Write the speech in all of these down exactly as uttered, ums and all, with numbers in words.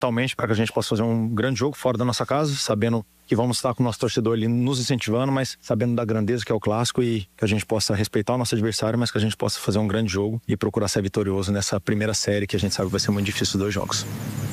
totalmente para que a gente possa fazer um grande jogo fora da nossa casa, sabendo que vamos estar com o nosso torcedor ali nos incentivando, mas sabendo da grandeza que é o clássico e que a gente possa respeitar o nosso adversário, mas que a gente possa fazer um grande jogo e procurar ser vitorioso nessa primeira série que a gente sabe que vai ser muito difícil os dois jogos.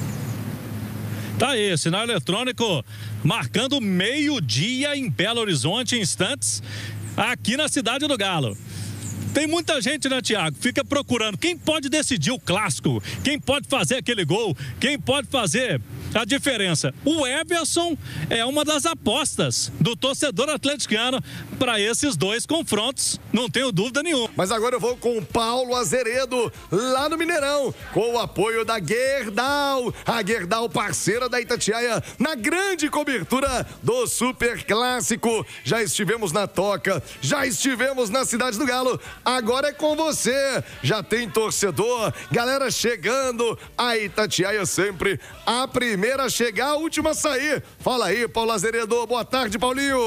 Tá aí, sinal eletrônico marcando meio-dia em Belo Horizonte, em instantes, aqui na Cidade do Galo. Tem muita gente, né, Thiago? Fica procurando quem pode decidir o clássico, quem pode fazer aquele gol, quem pode fazer a diferença. O Everson é uma das apostas do torcedor atleticano para esses dois confrontos, não tenho dúvida nenhuma. Mas agora eu vou com o Paulo Azeredo, lá no Mineirão, com o apoio da Gerdau, a Gerdau parceira da Itatiaia, na grande cobertura do Super Clássico. Já estivemos na Toca, já estivemos na Cidade do Galo, agora é com você. Já tem torcedor, galera chegando, a Itatiaia sempre a primeira a chegar, a última a sair. Fala aí, Paulo Azeredo. Boa tarde, Paulinho.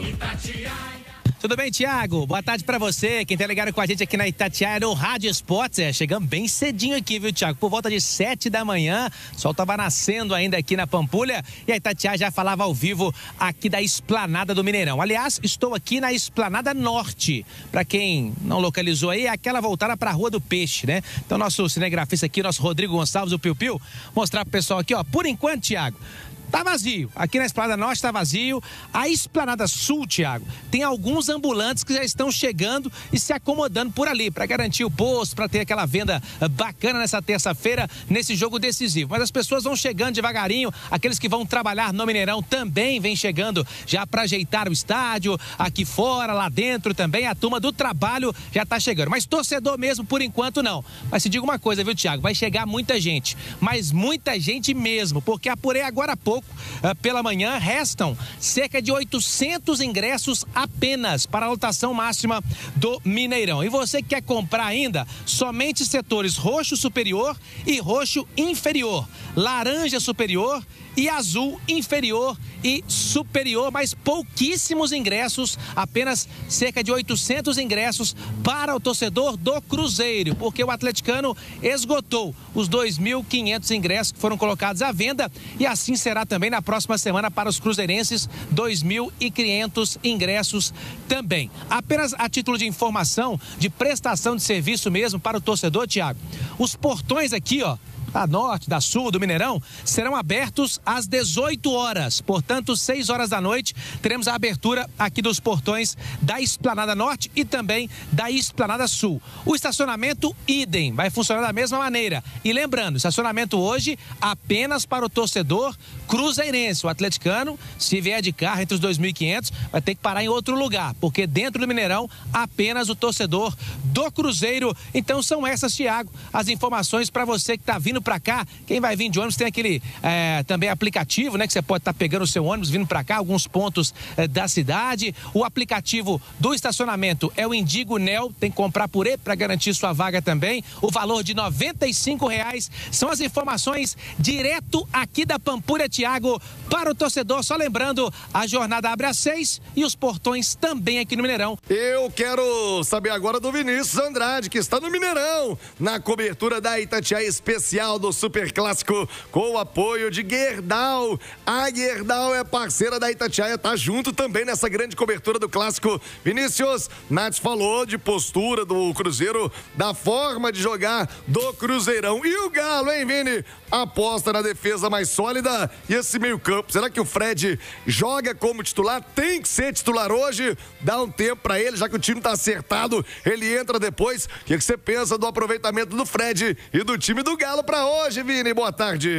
Tudo bem, Thiago? Boa tarde pra você. Quem tá ligado com a gente aqui na Itatiaia no Rádio Esportes. É, chegamos bem cedinho aqui, viu, Thiago? Por volta de sete da manhã. O sol tava nascendo ainda aqui na Pampulha. E a Itatiaia já falava ao vivo aqui da Esplanada do Mineirão. Aliás, estou aqui na Esplanada Norte. Pra quem não localizou aí, é aquela voltada pra Rua do Peixe, né? Então, nosso cinegrafista aqui, nosso Rodrigo Gonçalves, o Piu Piu, mostrar pro pessoal aqui, ó. Por enquanto, Thiago, tá vazio. Aqui na Esplanada Norte tá vazio. A Esplanada Sul, Thiago, tem alguns ambulantes que já estão chegando e se acomodando por ali para garantir o posto, para ter aquela venda bacana nessa terça-feira, nesse jogo decisivo. Mas as pessoas vão chegando devagarinho. Aqueles que vão trabalhar no Mineirão também vêm chegando já para ajeitar o estádio. Aqui fora, lá dentro também, a turma do trabalho já tá chegando. Mas torcedor mesmo, por enquanto, não. Mas se diga uma coisa, viu, Thiago? Vai chegar muita gente. Mas muita gente mesmo, porque apurei agora há pouco, pela manhã, restam cerca de oitocentos ingressos apenas para a lotação máxima do Mineirão. E você que quer comprar ainda, somente setores roxo superior e roxo inferior, laranja superior e azul inferior e superior, mas pouquíssimos ingressos, apenas cerca de oitocentos ingressos para o torcedor do Cruzeiro, porque o atleticano esgotou os dois mil e quinhentos ingressos que foram colocados à venda e assim será também na próxima semana para os cruzeirenses, dois mil e quinhentos ingressos também. Apenas a título de informação, de prestação de serviço mesmo para o torcedor, Thiago, os portões aqui, ó, da Norte, da Sul, do Mineirão, serão abertos às dezoito horas. Portanto, seis horas da noite, teremos a abertura aqui dos portões da Esplanada Norte e também da Esplanada Sul. O estacionamento, idem, vai funcionar da mesma maneira. E lembrando, estacionamento hoje apenas para o torcedor cruzeirense. O atleticano, se vier de carro entre os dois mil e quinhentos, vai ter que parar em outro lugar, porque dentro do Mineirão, apenas o torcedor do Cruzeiro. Então, são essas, Thiago, as informações para você que está vindo para cá. Quem vai vir de ônibus tem aquele é, também aplicativo, né, que você pode estar tá pegando o seu ônibus vindo para cá, alguns pontos é, da cidade. O aplicativo do estacionamento é o Indigo Nel, tem que comprar por ele para garantir sua vaga também. O valor de noventa e cinco reais. São as informações direto aqui da Pampulha, Thiago, para o torcedor. Só lembrando, a jornada abre às seis e os portões também aqui no Mineirão. Eu quero saber agora do Vinícius Andrade, que está no Mineirão, na cobertura da Itatiaia especial do Super Clássico, com o apoio de Gerdau. A Gerdau é parceira da Itatiaia, tá junto também nessa grande cobertura do Clássico. Vinícius, Nath falou de postura do Cruzeiro, da forma de jogar do Cruzeirão. E o Galo, hein, Vini? Aposta na defesa mais sólida e esse meio campo. Será que o Fred joga como titular? Tem que ser titular hoje? Dá um tempo pra ele, já que o time tá acertado, ele entra depois. O que você pensa do aproveitamento do Fred e do time do Galo pra hoje, Vini? Boa tarde.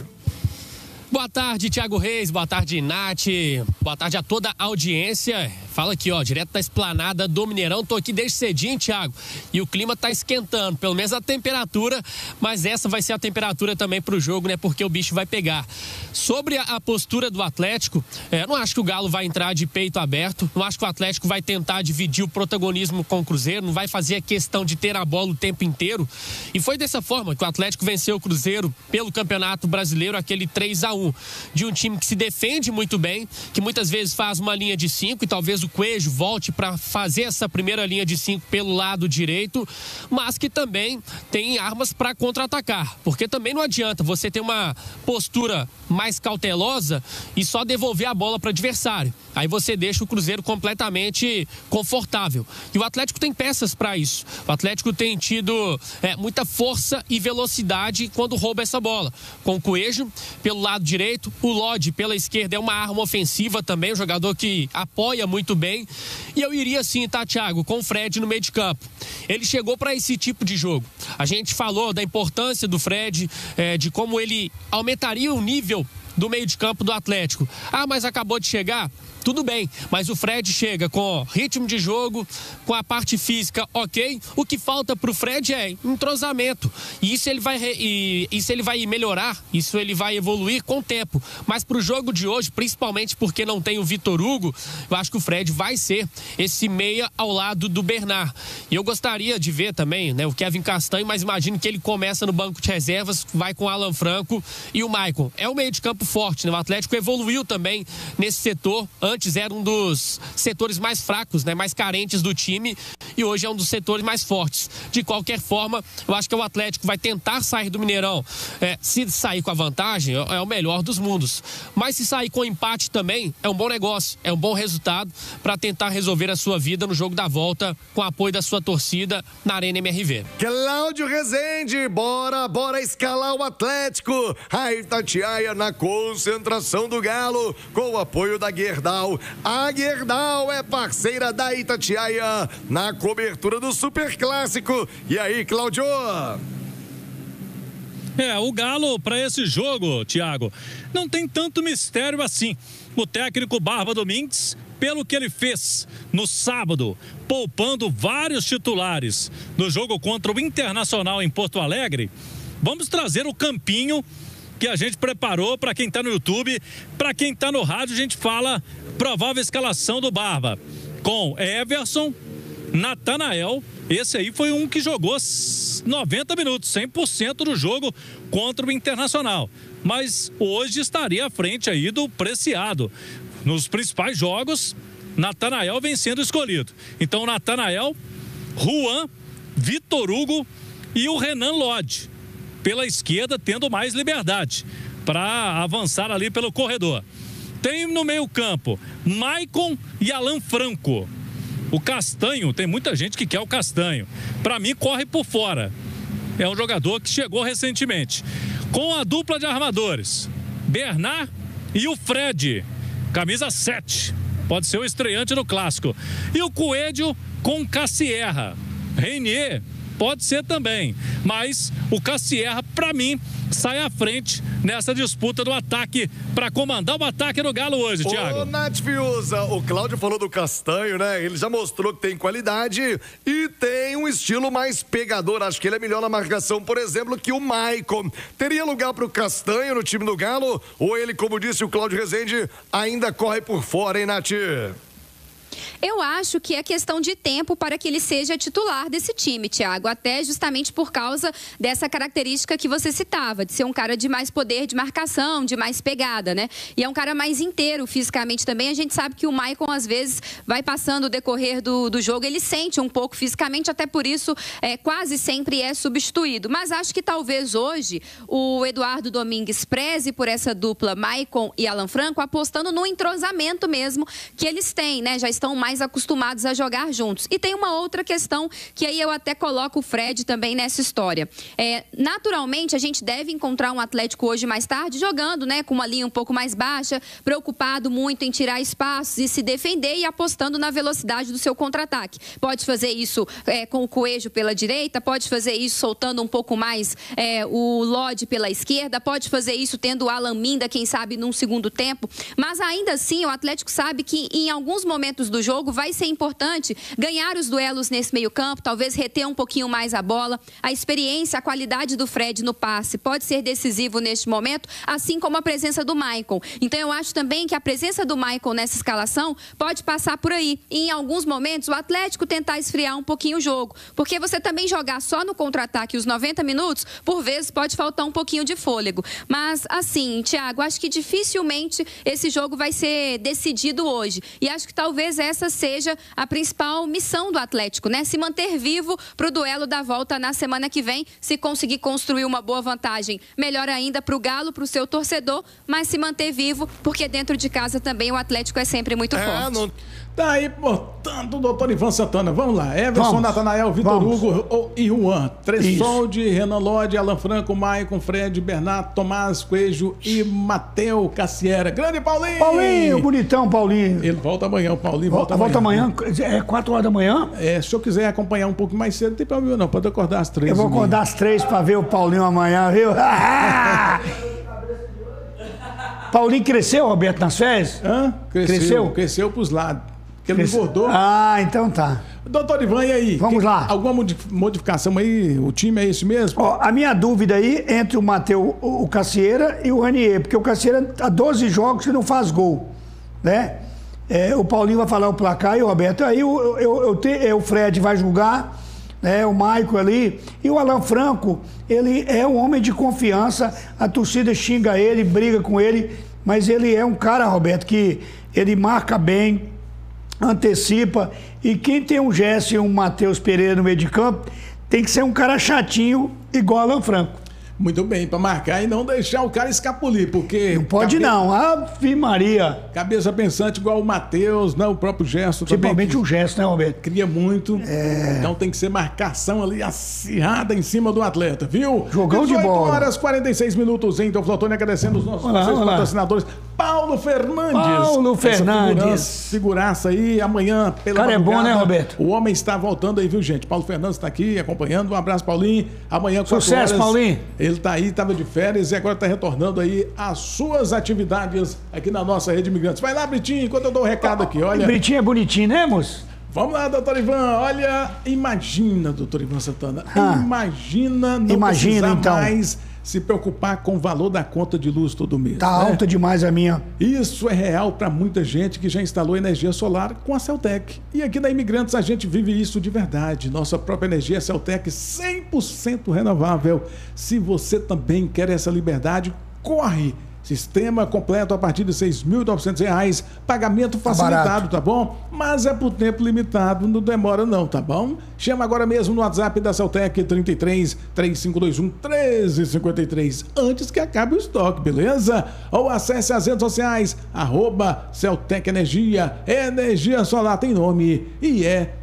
Boa tarde, Thiago Reis. Boa tarde, Nath. Boa tarde a toda a audiência. Fala aqui, ó, direto da Esplanada do Mineirão. Tô aqui desde cedinho, Thiago. E o clima tá esquentando, pelo menos a temperatura. Mas essa vai ser a temperatura também pro jogo, né? Porque o bicho vai pegar. Sobre a, a postura do Atlético, é, não acho que o Galo vai entrar de peito aberto. Não acho que o Atlético vai tentar dividir o protagonismo com o Cruzeiro. Não vai fazer a questão de ter a bola o tempo inteiro. E foi dessa forma que o Atlético venceu o Cruzeiro pelo Campeonato Brasileiro, aquele três a um. De um time que se defende muito bem, que muitas vezes faz uma linha de cinco e talvez talvez o Coelho volte para fazer essa primeira linha de cinco pelo lado direito, mas que também tem armas para contra-atacar, porque também não adianta você ter uma postura mais cautelosa e só devolver a bola para o adversário. Aí você deixa o Cruzeiro completamente confortável. E o Atlético tem peças para isso. O Atlético tem tido é, muita força e velocidade quando rouba essa bola. Com o Coelho pelo lado direito, o Lodge pela esquerda é uma arma ofensiva também, um jogador que apoia muito bem. E eu iria sim, tá, Thiago, com o Fred no meio de campo. Ele chegou para esse tipo de jogo. A gente falou da importância do Fred, é, de como ele aumentaria o nível do meio de campo do Atlético. Ah, mas acabou de chegar? Tudo bem, mas o Fred chega com ritmo de jogo, com a parte física ok. O que falta pro Fred é entrosamento. E isso ele vai, re... e isso ele vai melhorar, isso ele vai evoluir com o tempo. Mas pro jogo de hoje, principalmente porque não tem o Vitor Hugo, eu acho que o Fred vai ser esse meia ao lado do Bernard. E eu gostaria de ver também, né, o Kevin Castanho, mas imagino que ele começa no banco de reservas, vai com o Alan Franco e o Maicon. É um meio de campo forte, né? O Atlético evoluiu também nesse setor. Antes era um dos setores mais fracos, né, mais carentes do time, e hoje é um dos setores mais fortes. De qualquer forma, eu acho que o Atlético vai tentar sair do Mineirão. É, se sair com a vantagem, é o melhor dos mundos. Mas se sair com empate também, é um bom negócio, é um bom resultado para tentar resolver a sua vida no jogo da volta, com o apoio da sua torcida na Arena M R V. Cláudio Rezende, bora, bora escalar o Atlético. A Itatiaia na concentração do Galo, com o apoio da Gerdau. A Gerdau é parceira da Itatiaia na cobertura do Super Clássico. E aí, Cláudio? É, o Galo para esse jogo, Thiago, não tem tanto mistério assim. O técnico Barba Domingues, pelo que ele fez no sábado, poupando vários titulares no jogo contra o Internacional em Porto Alegre, vamos trazer o campinho que a gente preparou para quem está no YouTube. Para quem está no rádio, a gente fala provável escalação do Barba, com Everson, Natanael. Esse aí foi um que jogou noventa minutos, cem por cento do jogo contra o Internacional, mas hoje estaria à frente aí do Preciado. Nos principais jogos, Natanael vem sendo escolhido. Então, Natanael, Juan, Vitor Hugo e o Renan Lodge pela esquerda, tendo mais liberdade para avançar ali pelo corredor. Tem no meio campo Maicon e Alan Franco. O Castanho, tem muita gente que quer o Castanho. Para mim, corre por fora. É um jogador que chegou recentemente. Com a dupla de armadores, Bernard e o Fred, camisa sete. Pode ser o estreante no Clássico. E o Coelho com Cassierra. Reinier pode ser também, mas o Cassierra, para mim, sai à frente nessa disputa do ataque, para comandar o ataque no Galo hoje, Thiago. Ô, Nath Fiuza, o Cláudio falou do Castanho, né? Ele já mostrou que tem qualidade e tem um estilo mais pegador. Acho que ele é melhor na marcação, por exemplo, que o Maicon. Teria lugar para o Castanho no time do Galo? Ou ele, como disse o Cláudio Rezende, ainda corre por fora, hein, Nath? Eu acho que é questão de tempo para que ele seja titular desse time, Thiago, até justamente por causa dessa característica que você citava, de ser um cara de mais poder de marcação, de mais pegada, né? E é um cara mais inteiro fisicamente também. A gente sabe que o Maicon, às vezes, vai passando o decorrer do, do jogo, ele sente um pouco fisicamente, até por isso é, quase sempre é substituído. Mas acho que talvez hoje o Eduardo Domingues preze por essa dupla Maicon e Alan Franco, apostando no entrosamento mesmo que eles têm, né? Já estão mais acostumados a jogar juntos. E tem uma outra questão que aí eu até coloco o Fred também nessa história. É, naturalmente, a gente deve encontrar um Atlético hoje mais tarde jogando, né, com uma linha um pouco mais baixa, preocupado muito em tirar espaços e se defender e apostando na velocidade do seu contra-ataque. Pode fazer isso é, com o Coelho pela direita, pode fazer isso soltando um pouco mais é, o Lodge pela esquerda, pode fazer isso tendo o Alan Minda, quem sabe, num segundo tempo. Mas ainda assim, o Atlético sabe que em alguns momentos do jogo vai ser importante ganhar os duelos nesse meio campo, talvez reter um pouquinho mais a bola. A experiência, a qualidade do Fred no passe pode ser decisivo neste momento, assim como a presença do Maicon. Então eu acho também que a presença do Maicon nessa escalação pode passar por aí. E em alguns momentos o Atlético tentar esfriar um pouquinho o jogo, porque você também jogar só no contra-ataque os noventa minutos, por vezes pode faltar um pouquinho de fôlego. Mas assim, Thiago, acho que dificilmente esse jogo vai ser decidido hoje. E acho que talvez essa seja a principal missão do Atlético, né? Se manter vivo para o duelo da volta na semana que vem. Se conseguir construir uma boa vantagem, melhor ainda para o Galo, para o seu torcedor, mas se manter vivo, porque dentro de casa também o Atlético é sempre muito É, forte. não... Tá aí, portanto, o doutor Ivan Santana. Vamos lá. Everson, Vamos. Natanael, Vitor Vamos. Hugo o- e Juan. Isso. Tressolde, Renan Lodi, Alan Franco, Maicon, Fred, Bernardo, Tomás, Coelho e Mateu Cassiera. Grande Paulinho! Paulinho, bonitão, Paulinho. Ele volta amanhã, o Paulinho volta, Volta, amanhã. volta amanhã, é quatro horas da manhã. É, se eu quiser acompanhar um pouco mais cedo, não tem problema não. Pode acordar às três. Eu vou e meia. acordar às três pra ver o Paulinho amanhã, viu? Paulinho cresceu, Roberto, nas férias? Hã? Cresceu? Cresceu? Cresceu pros lados. Porque ele Cresceu. engordou. Ah, então tá. Doutor Ivan, e aí? Vamos Que- lá. Alguma modi- modificação aí? O time é esse mesmo? Ó, a minha dúvida aí entre o Mateu, o o Cassieira e o Ranier, porque o Cassieira há doze jogos que não faz gol, né? É, o Paulinho vai falar o placar e o Roberto. Aí o, eu, eu te- é, o Fred vai julgar, né? O Maicon ali. E o Alan Franco, ele é um homem de confiança, a torcida xinga ele, briga com ele, mas ele é um cara, Roberto, que ele marca bem, antecipa, e quem tem um Gerson e um Matheus Pereira no meio de campo tem que ser um cara chatinho igual Alan Franco. Muito bem, pra marcar e não deixar o cara escapulir, porque... Não pode cabe- não, Ave Maria. Cabeça pensante igual o Matheus, né? O próprio Gerson também. Principalmente que o Gerson, né, Roberto? Cria muito. Então tem que ser marcação ali acirrada em cima do atleta, viu? Jogão de dezoito bola. horas e quarenta e seis minutos, hein? Então, Flotone agradecendo os nossos Olá, seus olá. patrocinadores. Paulo Fernandes. Paulo Essa Fernandes. Figuraça, figuraça aí, amanhã pela Cara, é bom, madrugada, né, Roberto? O homem está voltando aí, viu, gente? Paulo Fernandes está aqui acompanhando. Um abraço, Paulinho. Amanhã, quatro Sucesso, horas, Paulinho. Ele tá aí, tava de férias e agora tá retornando aí às suas atividades aqui na nossa Rede Imigrantes. Vai lá, Britinho, enquanto eu dou o recado aqui, olha. Britinho é bonitinho, né, moço? Vamos lá, doutor Ivan. Olha, imagina, doutor Ivan Santana. Ah. Imagina não Imagina, precisar então. mais se preocupar com o valor da conta de luz todo mês. Tá né? alta demais a minha. Isso é real para muita gente que já instalou energia solar com a Celtec. E aqui na Imigrantes a gente vive isso de verdade. Nossa própria energia é Celtec cem por cento renovável. Se você também quer essa liberdade, corre! Sistema completo a partir de seis mil e novecentos reais, pagamento facilitado, barato. tá bom? Mas é por tempo limitado, não demora não, tá bom? Chama agora mesmo no WhatsApp da Celtec trinta e três, três cinco dois um, um três cinco três, antes que acabe o estoque, beleza? Ou acesse as redes sociais, arroba Celtec Energia, energia solar tem nome e é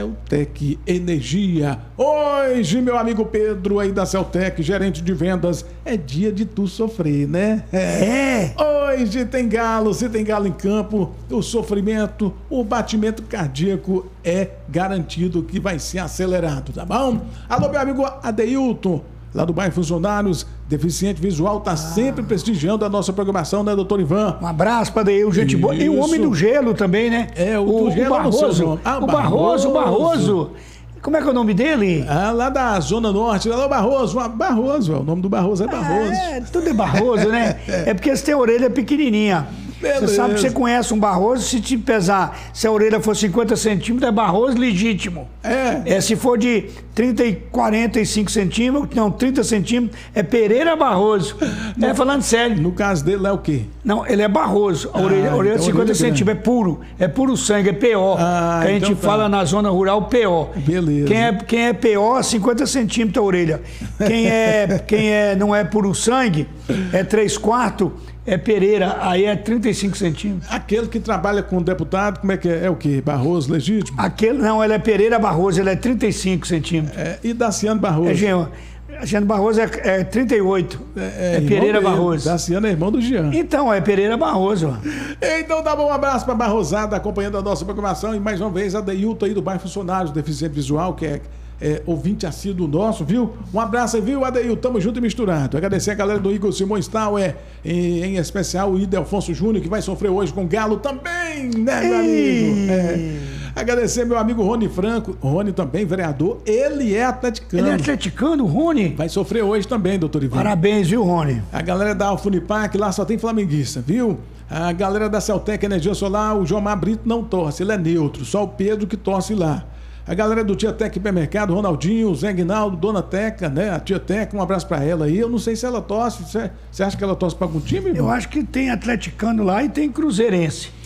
Celtec Energia. Hoje, meu amigo Pedro aí da Celtec, gerente de vendas, é dia de tu sofrer, né? É. É. Hoje tem galo, se tem galo em campo, o sofrimento, o batimento cardíaco é garantido que vai ser acelerado, tá bom? Alô, meu amigo Adeilton, lá do bairro Funcionários, deficiente visual, tá sempre prestigiando a nossa programação, né, doutor Ivan? Um abraço para Deil, gente boa. E o Isso. Homem do Gelo também, né? É, o do Gelo é o seu Barroso. nome. Ah, o Barroso, o Barroso. Barroso. Como é que é o nome dele? Ah, lá da Zona Norte, alô, Barroso, Barroso, o nome do Barroso é Barroso. É, tudo é Barroso, né? É porque você tem a orelha pequenininha. Beleza. Você sabe que você conhece um Barroso, se te pesar, se a orelha for cinquenta centímetros, é Barroso legítimo. É. É, se for de trinta e quarenta e cinco centímetros, não, trinta centímetros, é Pereira Barroso. É, falando sério. No caso dele é o quê? Não, ele é Barroso. A orelha, a orelha então de cinquenta orelha é centímetros, é puro. É puro sangue, é P O. Ah, que a gente então tá. fala na zona rural, P O. Beleza. Quem é, quem é P O, cinquenta centímetros a orelha. Quem, é, quem é, não é puro sangue, é três quartos, é Pereira, aí é trinta e cinco centímetros. Aquele que trabalha com deputado, como é que é? É o quê? Barroso legítimo? Aquele, não, ele é Pereira Barroso, ele é trinta e cinco centímetros. É, e Daciano Barroso? É, Jean. Jean Barroso é, é trinta e oito. É, é Pereira irmão dele. Barroso. Daciano é irmão do Jean. Então, é Pereira Barroso. Então dá bom, um abraço para Barrosada, acompanhando a nossa programação. E mais uma vez, a Deilton aí do bairro Funcionários, deficiente visual, que é, é ouvinte assíduo nosso, viu? Um abraço aí, viu, Adeilton? Tamo junto e misturado. Agradecer a galera do Igor Simões Tower, em, em especial o Idelfonso Júnior, que vai sofrer hoje com o Galo também, né, meu amigo? É. Agradecer meu amigo Rony Franco, Rony também, vereador, ele é atleticano. Ele é atleticano, Rony? Vai sofrer hoje também, doutor Ivan. Parabéns, viu, Rony? A galera da Alfunipac, lá só tem flamenguista, viu? A galera da Celtec Energia Solar, o Jomar Brito não torce, ele é neutro, só o Pedro que torce lá. A galera do Tia Tec Hipermercado, Ronaldinho, Zé Guinaldo, Dona Teca, né? A Tia Teca, um abraço pra ela aí. Eu não sei se ela torce, você, você acha que ela torce pra algum time? Irmão? Eu acho que tem atleticano lá e tem cruzeirense.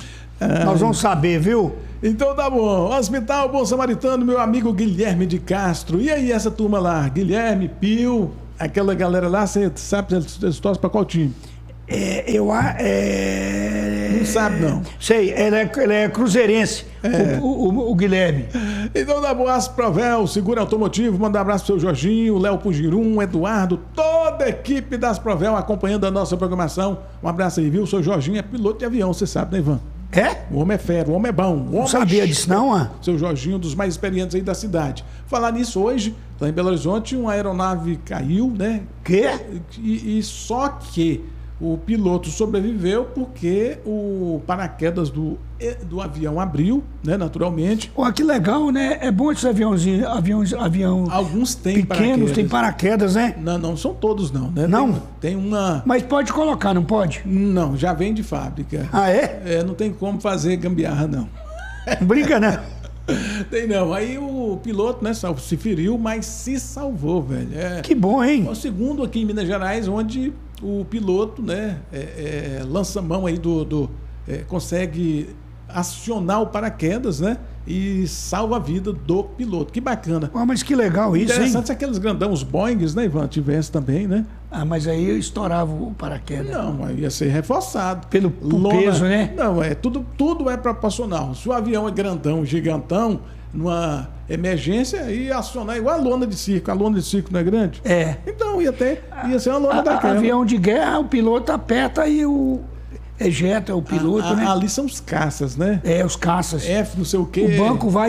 Ai. Nós vamos saber, viu? Então tá bom. Hospital Bom Samaritano, meu amigo Guilherme de Castro. E aí, essa turma lá? Guilherme, Pio, aquela galera lá, você sabe, eles torcem pra qual time? É, eu é... Não sabe, não. Sei, ele é, ele é cruzeirense, é. O, o, o Guilherme. Então dá um abraço pro Vel, Seguro Automotivo, manda um abraço pro seu Jorginho, Léo Pugirum, Eduardo, toda a equipe das Provel acompanhando a nossa programação. Um abraço aí, viu? O seu Jorginho é piloto de avião, você sabe, né, Ivan? É? O homem é fera, o homem é bom. O homem não sabia é disso não, ah? Seu Jorginho, um dos mais experientes aí da cidade. Falar nisso hoje, lá em Belo Horizonte, uma aeronave caiu, né? Quê? E, e só que o piloto sobreviveu porque o paraquedas do, do avião abriu, né, naturalmente. Pô, que legal, né? É bom esses aviãozinhos, aviões, avião Alguns têm pequenos, paraquedas. tem paraquedas, né? Não, não são todos não, né? Não? Tem, tem uma... Mas pode colocar, não pode? Não, já vem de fábrica. Ah, é? É, não tem como fazer gambiarra, não. Brinca, né? Tem não. Aí o piloto, né, se feriu, mas se salvou, velho. É, que bom, hein? É o segundo aqui em Minas Gerais, onde o piloto, né, é, é, lança mão aí do... do é, consegue acionar o paraquedas, né? E salva a vida do piloto. Que bacana. Ah, mas que legal isso, hein? Interessante se aqueles grandão, os Boeings, né, Ivan, tivesse também, né? Ah, mas aí eu estourava o paraquedas. Não, aí ia ser reforçado. Pelo Lona, peso, né? Não, é, tudo, tudo é proporcional. Se o avião é grandão, gigantão, numa emergência, ia acionar igual a lona de circo. A lona de circo não é grande? É. Então ia ter, ia ser uma lona a, daquela. Avião de guerra, o piloto aperta e o... ejeta o piloto, a, a, né? Ali são os caças, né? É, os caças. F, não sei o quê. O banco vai...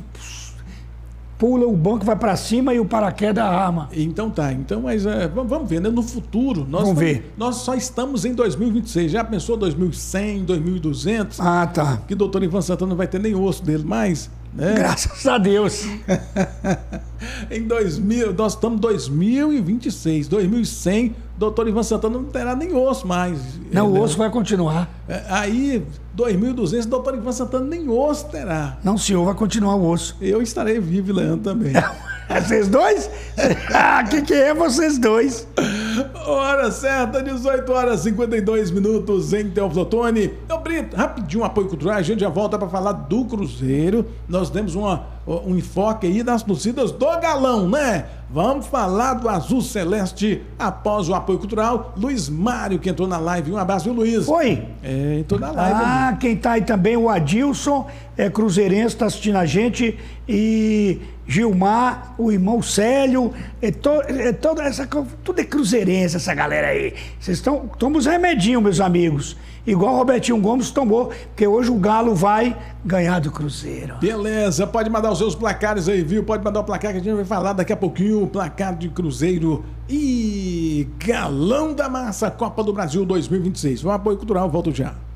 Pula, o banco vai para cima e o paraquedas arma. Então tá. Então, mas é, vamos ver, né? No futuro, nós, vamos estamos, ver. nós só estamos em dois mil e vinte e seis. Já pensou dois mil e cem, dois mil e duzentos? Ah, tá. Que o doutor Ivan Santana não vai ter nem osso dele mais, né? Graças a Deus. Em dois mil, nós estamos em dois mil e vinte e seis. dois mil e cem, doutor Ivan Santana não terá nem osso mais. Não, né? O osso vai continuar. Aí, dois mil e duzentos, doutor Ivan Santana nem osso terá. Não, senhor, vai continuar o osso. Eu estarei vivo e Leandro também. Vocês dois? Ah, que que é vocês dois? Hora certa, dezoito horas e cinquenta e dois minutos em Teófilo Otoni. Eu Brito, rapidinho, um apoio cultural, a gente já volta para falar do Cruzeiro. Nós temos uma, um enfoque aí das torcidas do Galão, né? Vamos falar do Azul Celeste após o apoio cultural. Luiz Mário, que entrou na live. Um abraço, viu, Luiz? Oi. É, entrou na live. Ah, ali. Quem tá aí também, o Adilson, é cruzeirense, tá assistindo a gente. E Gilmar, o irmão Célio, é to, é toda essa, tudo é cruzeirense, essa galera aí. Vocês estão, tomamos remedinho, meus amigos. Igual o Robertinho Gomes tomou, porque hoje o Galo vai ganhar do Cruzeiro. Beleza, pode mandar os seus placares aí, viu? Pode mandar o placar que a gente vai falar daqui a pouquinho. O placar de Cruzeiro e Galão da Massa, Copa do Brasil dois mil e vinte e seis. Um apoio cultural, volto já.